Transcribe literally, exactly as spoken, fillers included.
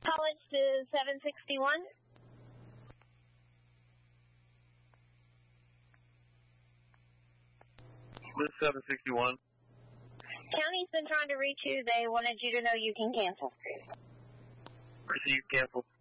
College to seven sixty-one. This is seven sixty-one. County's been trying to reach you. They wanted you to know you can cancel. Received, cancel.